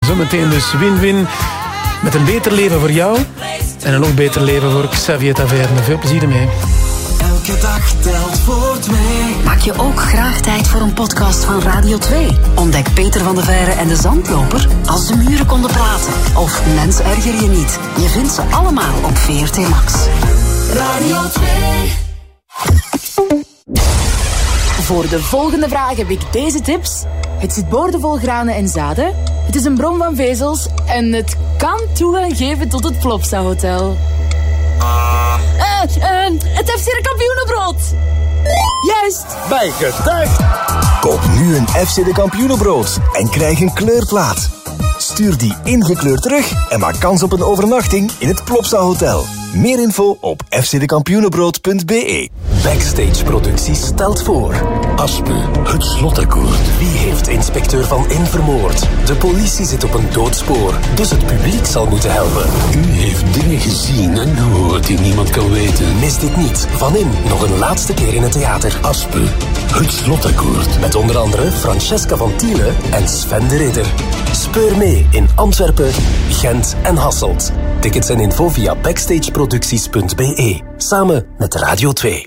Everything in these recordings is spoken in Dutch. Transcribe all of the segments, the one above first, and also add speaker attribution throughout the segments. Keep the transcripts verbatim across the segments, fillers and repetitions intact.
Speaker 1: zometeen dus win-win met een beter leven voor jou en een nog beter leven voor Xavier Taverne. Veel plezier ermee.
Speaker 2: Elke dag telt voor twee.
Speaker 3: Maak je ook graag tijd voor een podcast van Radio twee? Ontdek Peter van de Veire en de Zandloper Als de muren konden praten. Of Mens erger je niet. Je vindt ze allemaal op V R T Max.
Speaker 2: Radio twee.
Speaker 4: Voor de volgende vraag heb ik deze tips. Het zit boordevol granen en zaden. Het is een bron van vezels. En het kan toegang geven tot het Plopsa Hotel. Uh, uh, het F C de Kampioenenbrood. Juist.
Speaker 5: Bijgetuigd. Koop nu een F C de Kampioenenbrood en krijg een kleurplaat. Stuur die ingekleurd terug en maak kans op een overnachting in het Plopsa Hotel. Meer info op f c de kampioenenbrood punt b e.
Speaker 6: Backstage Producties stelt voor Aspe, het slotakkoord. Wie heeft inspecteur Van In vermoord? De politie zit op een doodspoor, dus het publiek zal moeten helpen.
Speaker 7: U heeft dingen gezien en gehoord die niemand kan weten.
Speaker 6: Mis dit niet. Van In nog een laatste keer in het theater.
Speaker 7: Aspe, het slotakkoord.
Speaker 6: Met onder andere Francesca van Thiele en Sven de Ridder. Speur mee in Antwerpen, Gent en Hasselt. Tickets en info via backstageproducties punt b e. Samen met Radio twee.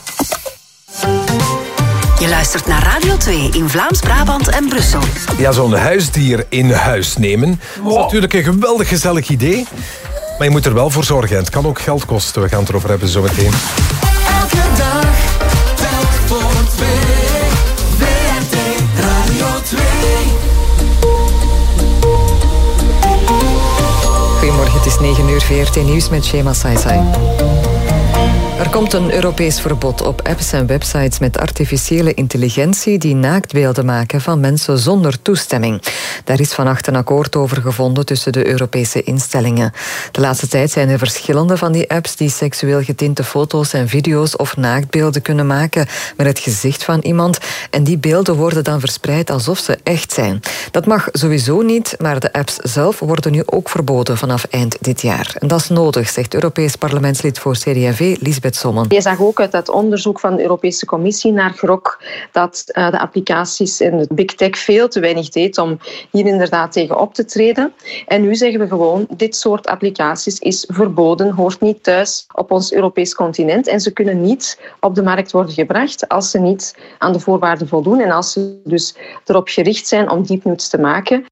Speaker 3: Je luistert naar Radio twee in Vlaams-Brabant en Brussel.
Speaker 8: Ja, zo'n huisdier in huis nemen. Dat is natuurlijk een geweldig gezellig idee. Maar je moet er wel voor zorgen. Het kan ook geld kosten. We gaan het erover hebben zo meteen.
Speaker 2: Elke dag telt voor twee. V R T Radio twee.
Speaker 9: Goedemorgen, het is negen uur, V R T Nieuws met Shema Saisai. Er komt een Europees verbod op apps en websites met artificiële intelligentie die naaktbeelden maken van mensen zonder toestemming. Daar is vannacht een akkoord over gevonden tussen de Europese instellingen. De laatste tijd zijn er verschillende van die apps die seksueel getinte foto's en video's of naaktbeelden kunnen maken met het gezicht van iemand. En die beelden worden dan verspreid alsof ze echt zijn. Dat mag sowieso niet, maar de apps zelf worden nu ook verboden vanaf eind dit jaar. En dat is nodig, zegt Europees parlementslid voor C D en V, Lisbeth Sommen.
Speaker 10: Je zag ook uit het onderzoek van de Europese Commissie naar Grok dat uh, de applicaties en de big tech veel te weinig deed om hier inderdaad tegen op te treden. En nu zeggen we gewoon, dit soort applicaties is verboden, hoort niet thuis op ons Europees continent en ze kunnen niet op de markt worden gebracht als ze niet aan de voorwaarden voldoen en als ze dus erop gericht zijn om deepnudes te maken.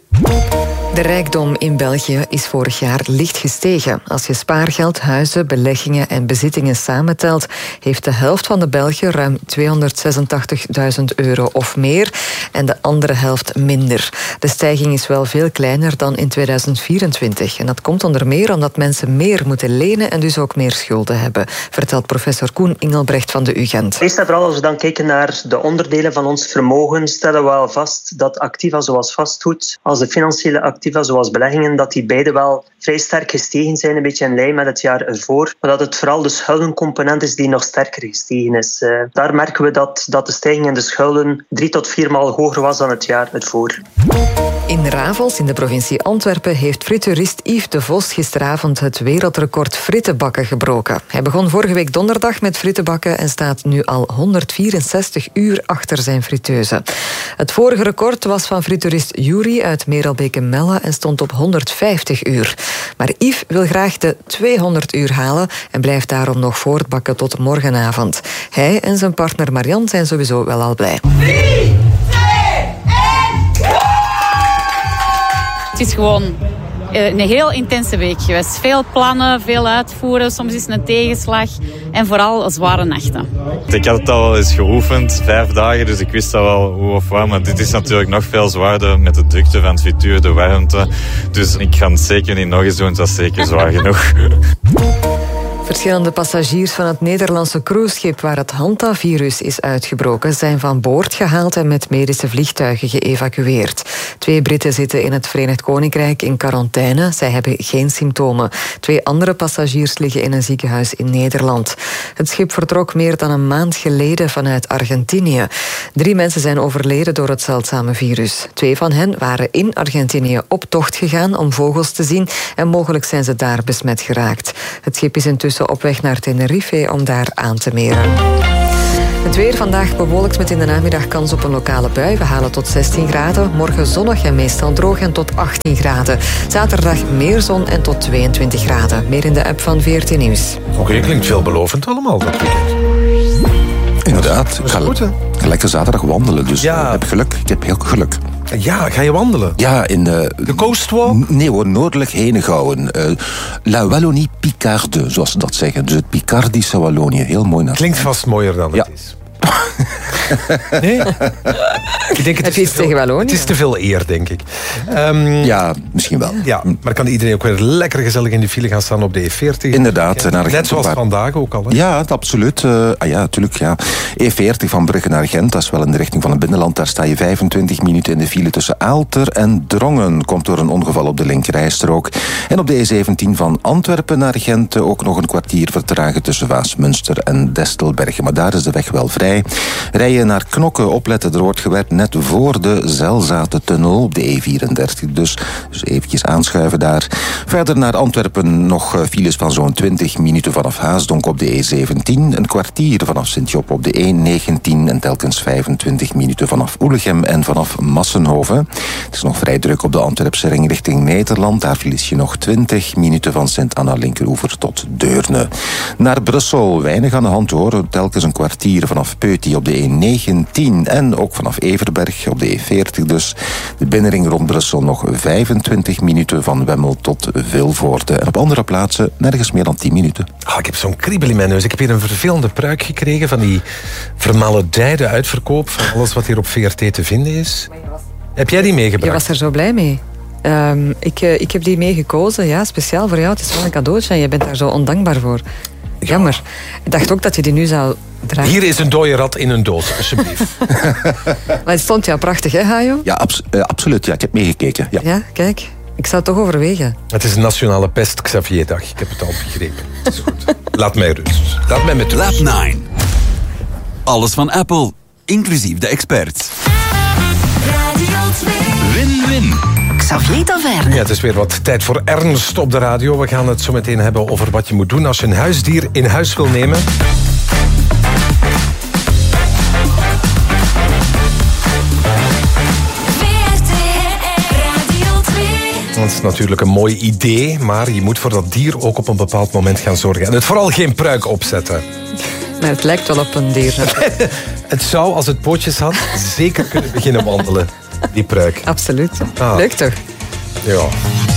Speaker 9: De rijkdom in België is vorig jaar licht gestegen. Als je spaargeld, huizen, beleggingen en bezittingen samentelt, heeft de helft van de Belgen ruim tweehonderdzesentachtigduizend euro of meer en de andere helft minder. De stijging is wel veel kleiner dan in tweeduizend vierentwintig. En dat komt onder meer omdat mensen meer moeten lenen en dus ook meer schulden hebben, vertelt professor Koen Ingelbrecht van de U Gent.
Speaker 11: Eerst en vooral als we dan kijken naar de onderdelen van ons vermogen, stellen we wel vast dat activa zoals vastgoed als de financiële activa zoals beleggingen, dat die beide wel vrij sterk gestegen zijn, een beetje in lijn met het jaar ervoor. Maar dat het vooral de schuldencomponent is die nog sterker gestegen is. Uh, daar merken we dat, dat de stijging in de schulden drie tot vier maal hoger was dan het jaar ervoor.
Speaker 9: In Ravels, in de provincie Antwerpen, heeft frituurist Yves de Vos gisteravond het wereldrecord frittenbakken gebroken. Hij begon vorige week donderdag met frittenbakken en staat nu al honderdvierenzestig uur achter zijn friteuse. Het vorige record was van frituurist Yuri uit Merelbeke-Melle en stond op honderdvijftig uur. Maar Yves wil graag de tweehonderd uur halen en blijft daarom nog voortbakken tot morgenavond. Hij en zijn partner Marianne zijn sowieso wel al blij.
Speaker 12: drie, twee, één, Het is gewoon een heel intense week geweest. Veel plannen, veel uitvoeren, soms is het een tegenslag en vooral zware nachten.
Speaker 13: Ik had het al wel eens geoefend, vijf dagen, dus ik wist al wel hoe of wat. Maar dit is natuurlijk nog veel zwaarder met de drukte van het frituur, de warmte. Dus ik ga het zeker niet nog eens doen, het was zeker zwaar genoeg.
Speaker 9: Verschillende passagiers van het Nederlandse cruiseschip waar het Hanta-virus is uitgebroken zijn van boord gehaald en met medische vliegtuigen geëvacueerd. Twee Britten zitten in het Verenigd Koninkrijk in quarantaine. Zij hebben geen symptomen. Twee andere passagiers liggen in een ziekenhuis in Nederland. Het schip vertrok meer dan een maand geleden vanuit Argentinië. Drie mensen zijn overleden door het zeldzame virus. Twee van hen waren in Argentinië op tocht gegaan om vogels te zien en mogelijk zijn ze daar besmet geraakt. Het schip is intussen op weg naar Tenerife om daar aan te meren. Het weer vandaag bewolkt met in de namiddag kans op een lokale bui. We halen tot zestien graden. Morgen zonnig en meestal droog en tot achttien graden. Zaterdag meer zon en tot tweeëntwintig graden. Meer in de app van V R T Nieuws.
Speaker 8: Oké, okay, klinkt veelbelovend allemaal dat weekend.
Speaker 14: Inderdaad. Ik ga,
Speaker 8: goed, hè?
Speaker 14: ga lekker zaterdag wandelen, dus
Speaker 8: ja.
Speaker 14: ik heb geluk. Ik heb heel geluk.
Speaker 8: Ja, ga je wandelen?
Speaker 14: Ja, in... Uh,
Speaker 8: de Coastwalk?
Speaker 14: Nee hoor, noordelijk Henegouwen. Uh, La Wallonie Picarde, zoals ze dat zeggen. Dus het Picardische Wallonië. Heel mooi naar.
Speaker 8: Klinkt vast mooier dan het
Speaker 14: ja.
Speaker 8: is. Nee? Ik denk het
Speaker 9: Heb je iets tegen Wallonië?
Speaker 8: Het is te veel eer, denk ik. Um,
Speaker 14: ja, misschien wel.
Speaker 8: Ja, maar kan iedereen ook weer lekker gezellig in de file gaan staan op de E veertig?
Speaker 14: Inderdaad. Naar
Speaker 8: Net zoals waar... vandaag ook al. Hè?
Speaker 14: Ja, absoluut. Uh, ah ja, natuurlijk. Ja. E veertig van Brugge naar Gent, dat is wel in de richting van het binnenland. Daar sta je vijfentwintig minuten in de file tussen Aalter en Drongen. Komt door een ongeval op de linkerrijstrook. En op de E zeventien van Antwerpen naar Gent ook nog een kwartier vertragen tussen Waasmunster en Destelbergen. Maar daar is de weg wel vrij. Rijden naar Knokke, opletten, er wordt gewerkt net voor de Zelzatentunnel op de E vierendertig. Dus, dus eventjes aanschuiven daar. Verder naar Antwerpen nog files van zo'n twintig minuten vanaf Haasdonk op de E zeventien. Een kwartier vanaf Sint-Job op de E negentien. En telkens vijfentwintig minuten vanaf Oelegem en vanaf Massenhoven. Het is nog vrij druk op de Antwerpse ring richting Nederland. Daar verlies je nog twintig minuten van Sint-Anna linkeroever tot Deurne. Naar Brussel, weinig aan de hand hoor. Telkens een kwartier vanaf Peuty op de E negentien en ook vanaf Everberg op de E veertig dus. De binnenring rond Brussel nog vijfentwintig minuten van Wemmel tot Vilvoorde. En op andere plaatsen nergens meer dan tien minuten.
Speaker 8: Oh, ik heb zo'n kriebel in mijn neus. Ik heb hier een vervelende pruik gekregen van die vermaledijde uitverkoop van alles wat hier op V R T te vinden is. Heb jij die meegebracht?
Speaker 9: Je was er zo blij mee. Um, ik, uh, ik heb die meegekozen, ja, speciaal voor jou. Het is wel een cadeautje en je bent daar zo ondankbaar voor. Jammer. Ik dacht ook dat je die nu zou dragen.
Speaker 8: Hier is een dode rat in een doos, alsjeblieft.
Speaker 9: Maar het stond ja prachtig, hè, Hajo?
Speaker 14: Ja, abs- uh, absoluut. Ja, ik heb meegekeken. Ja.
Speaker 9: ja, kijk. Ik zou het toch overwegen.
Speaker 8: Het is een nationale pest-Xavier-dag. Ik heb het al begrepen. Het is goed. Laat mij rust. Laat mij met rust.
Speaker 15: Lab negen. Alles van Apple, inclusief de experts.
Speaker 2: Radio twee.
Speaker 15: Win-win.
Speaker 3: Xavier Taverne.
Speaker 8: Ja, het is weer wat tijd voor ernst op de radio. We gaan het zo meteen hebben over wat je moet doen als je een huisdier in huis wil nemen. Dat is natuurlijk een mooi idee, maar je moet voor dat dier ook op een bepaald moment gaan zorgen. En het vooral geen pruik opzetten.
Speaker 9: Maar het lijkt wel op een dier.
Speaker 8: Het zou, als het pootjes had, zeker kunnen beginnen wandelen, die pruik.
Speaker 9: Absoluut.
Speaker 8: Ah.
Speaker 9: Leuk toch?
Speaker 8: Ja.